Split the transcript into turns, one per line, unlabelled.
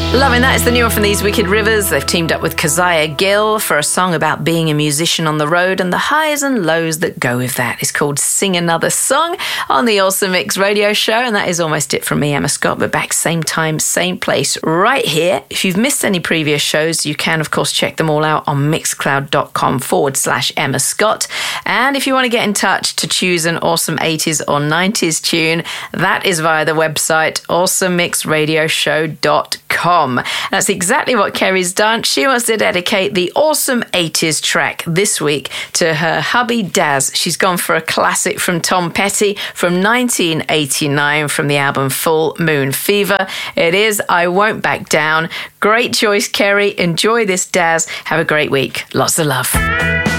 Loving that. It's the new one from These Wicked Rivers. They've teamed up with Keziah Gill for a song about being a musician on the road and the highs and lows that go with that. It's called Sing Another Song on the Awesome Mix radio show. And that is almost it from me, Emma Scott. But back same time, same place, right here. If you've missed any previous shows, you can, of course, check them all out on mixcloud.com/Emma Scott. And if you want to get in touch to choose an awesome 80s or 90s tune, that is via the website awesomemixradioshow.com. That's exactly what Kerry's done. She wants to dedicate the awesome 80s track this week to her hubby Daz. She's gone for a classic from Tom Petty from 1989 from the album Full Moon Fever. It is I Won't Back Down. Great choice, Kerry. Enjoy this, Daz. Have a great week. Lots of love.